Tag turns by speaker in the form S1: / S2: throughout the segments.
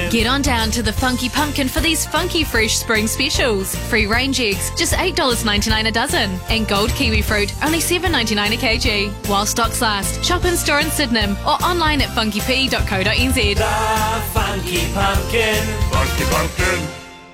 S1: Get on down to the Funky Pumpkin for these funky fresh spring specials. Free range eggs, just $8.99 a dozen. And gold kiwi fruit, only $7.99 a kg. While stocks last, shop in store in Sydenham or online at funkyp.co.nz.
S2: The Funky Pumpkin.
S3: Funky Pumpkin.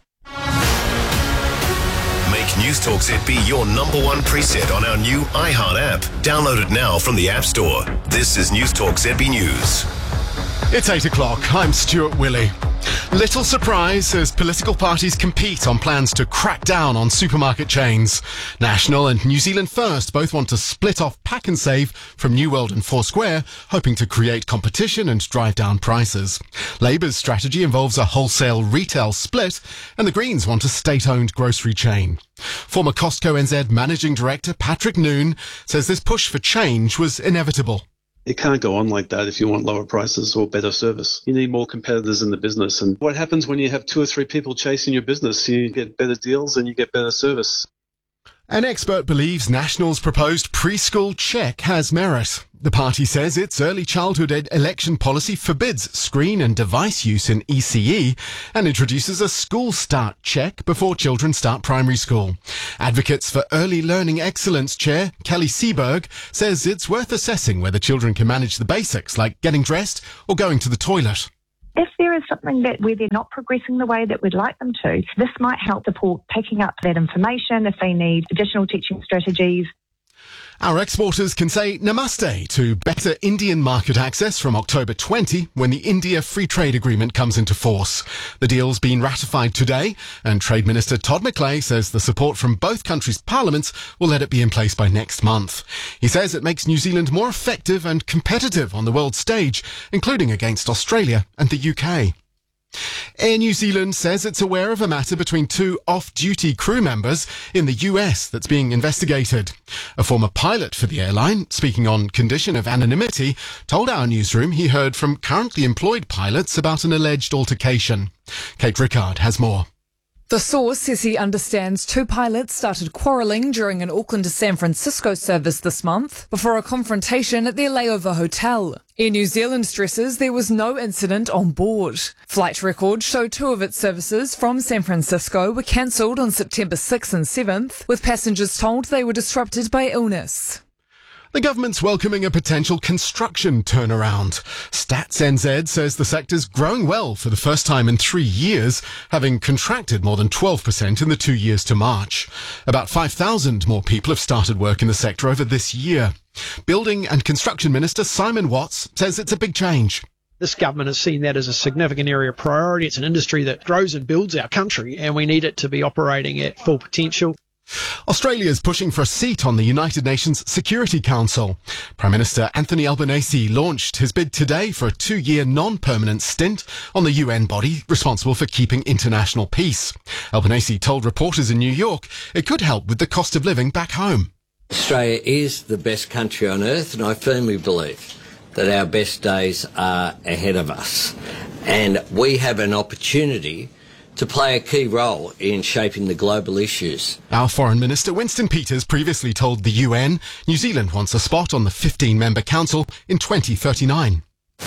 S3: Make News Talk ZB your number one preset on our new iHeart app. Download it now from the App Store. This is News Talk ZB News.
S4: It's 8 o'clock. I'm Stuart Willey. Little surprise as political parties compete on plans to crack down on supermarket chains. National and New Zealand First both want to split off Pack and Save from New World and Foursquare, hoping to create competition and drive down prices. Labour's strategy involves a wholesale retail split, and the Greens want a state-owned grocery chain. Former Costco NZ Managing Director Patrick Noon says this push for change was inevitable.
S5: It can't go on like that if you want lower prices or better service. You need more competitors in the business. And what happens when you have 2 or 3 people chasing your business? You get better deals and you get better service.
S4: An expert believes National's proposed preschool check has merit. The party says its early childhood election policy forbids screen and device use in ECE and introduces a school start check before children start primary school. Advocates for Early Learning Excellence Chair Kelly Seberg says it's worth assessing whether children can manage the basics like getting dressed or going to the toilet.
S6: If there is something where they're not progressing the way that we'd like them to, this might help support picking up that information if they need additional teaching strategies.
S4: Our exporters can say namaste to better Indian market access from October 20 when the India Free Trade Agreement comes into force. The deal's been ratified today, and Trade Minister Todd McClay says the support from both countries' parliaments will let it be in place by next month. He says it makes New Zealand more effective and competitive on the world stage, including against Australia and the UK. Air New Zealand says it's aware of a matter between 2 off-duty crew members in the US that's being investigated. A former pilot for the airline, speaking on condition of anonymity, told our newsroom he heard from currently employed pilots about an alleged altercation. Kate Rickard has more.
S7: The source says he understands 2 pilots started quarrelling during an Auckland to San Francisco service this month before a confrontation at their layover hotel. Air New Zealand stresses there was no incident on board. Flight records show 2 of its services from San Francisco were cancelled on September 6th and 7th, with passengers told they were disrupted by illness.
S4: The government's welcoming a potential construction turnaround. Stats NZ says the sector's growing well for the first time in 3 years, having contracted more than 12% in the 2 years to March. About 5,000 more people have started work in the sector over this year. Building and Construction Minister Simon Watts says it's a big change.
S8: This government has seen that as a significant area of priority. It's an industry that grows and builds our country, and we need it to be operating at full potential.
S4: Australia is pushing for a seat on the United Nations Security Council. Prime Minister Anthony Albanese launched his bid today for a 2-year non-permanent stint on the UN body responsible for keeping international peace. Albanese told reporters in New York it could help with the cost of living back home.
S9: Australia is the best country on earth, and I firmly believe that our best days are ahead of us. And we have an opportunity to play a key role in shaping the global issues.
S4: Our Foreign Minister Winston Peters previously told the UN New Zealand wants a spot on the 15-member council in 2039.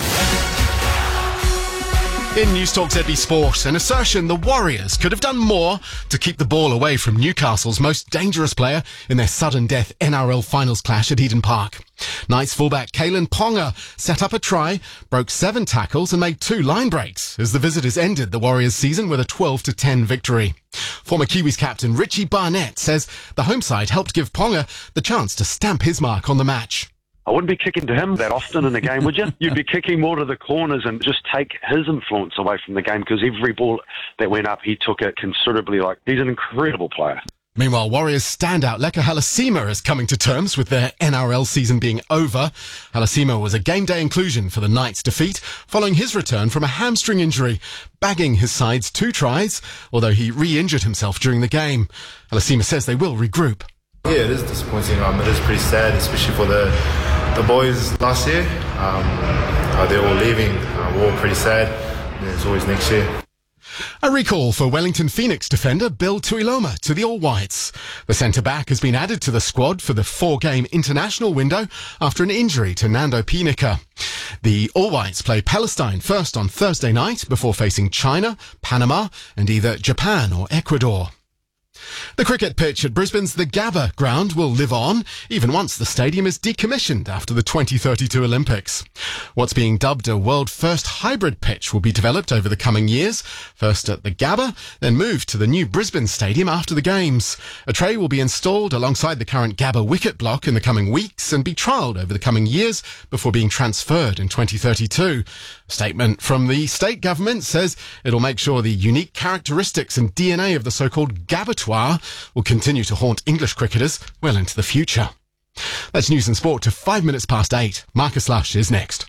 S4: In News Talk ZB Sport, an assertion the Warriors could have done more to keep the ball away from Newcastle's most dangerous player in their sudden death NRL finals clash at Eden Park. Knights fullback Kalen Ponga set up a try, broke 7 tackles and made 2 line breaks as the visitors ended the Warriors season with a 12-10 victory. Former Kiwis captain Richie Barnett says the home side helped give Ponga the chance to stamp his mark on the match.
S10: I wouldn't be kicking to him that often in the game, would you? You'd be kicking more to the corners and just take his influence away from the game, because every ball that went up, he took it considerably. Like, he's an incredible player.
S4: Meanwhile, Warriors standout Leka Halasima is coming to terms with their NRL season being over. Halasima was a game day inclusion for the Knights' defeat following his return from a hamstring injury, bagging his side's 2 tries, although he re-injured himself during the game. Halasima says they will regroup.
S11: Yeah, it is disappointing. It is pretty sad, especially for the boys last year. They're all leaving. We're all pretty sad. There's always next year.
S4: A recall for Wellington Phoenix defender Bill Tuiloma to the All Whites. The centre-back has been added to the squad for the 4-game international window after an injury to Nando Pinica. The All Whites play Palestine first on Thursday night before facing China, Panama and either Japan or Ecuador. The cricket pitch at Brisbane's The Gabba ground will live on, even once the stadium is decommissioned after the 2032 Olympics. What's being dubbed a world-first hybrid pitch will be developed over the coming years, first at The Gabba, then moved to the new Brisbane Stadium after the Games. A tray will be installed alongside the current Gabba wicket block in the coming weeks and be trialled over the coming years before being transferred in 2032. A statement from the state government says it'll make sure the unique characteristics and DNA of the so-called Gabbatoire will continue to haunt English cricketers well into the future. That's news and sport to 5 minutes past 8. Marcus Lush is next.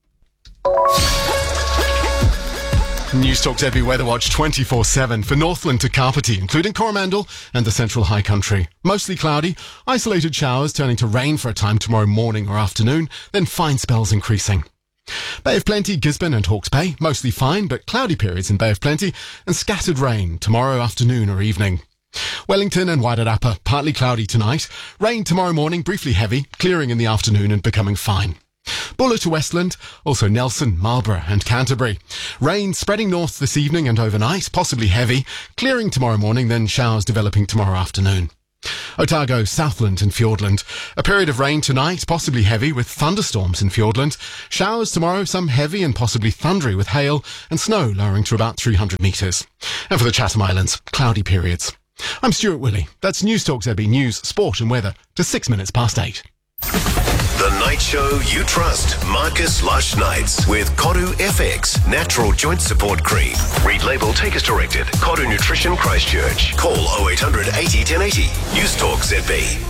S4: News Talk ZB Weather Watch 24/7 for Northland to Kapiti, including Coromandel and the Central High Country. Mostly cloudy, isolated showers turning to rain for a time tomorrow morning or afternoon, then fine spells increasing. Bay of Plenty, Gisborne and Hawke's Bay, mostly fine but cloudy periods in Bay of Plenty and scattered rain tomorrow afternoon or evening. Wellington and Wairarapa, partly cloudy tonight. Rain tomorrow morning, briefly heavy, clearing in the afternoon and becoming fine. Buller to Westland, also Nelson, Marlborough and Canterbury. Rain spreading north this evening and overnight, possibly heavy, clearing tomorrow morning, then showers developing tomorrow afternoon. Otago, Southland and Fiordland. A period of rain tonight, possibly heavy with thunderstorms in Fiordland. Showers tomorrow, some heavy and possibly thundery with hail and snow lowering to about 300 metres. And for the Chatham Islands, cloudy periods. I'm Stuart Willey. That's News Talk ZB News, Sport and Weather to 6 minutes past 8.
S3: The night show you trust. Marcus Lush Nights with Koru FX Natural Joint Support Cream. Read label, take as directed. Koru Nutrition Christchurch. Call 0800 80 1080. News Talk ZB.